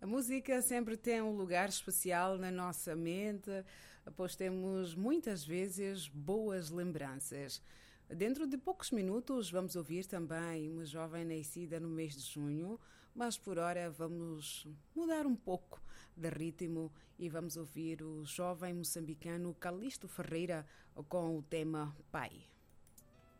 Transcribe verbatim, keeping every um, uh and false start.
A música sempre tem um lugar especial na nossa mente, pois temos muitas vezes boas lembranças. Dentro de poucos minutos vamos ouvir também uma jovem nascida no mês de junho, mas por hora vamos mudar um pouco de ritmo e vamos ouvir o jovem moçambicano Calixto Ferreira com o tema Pai.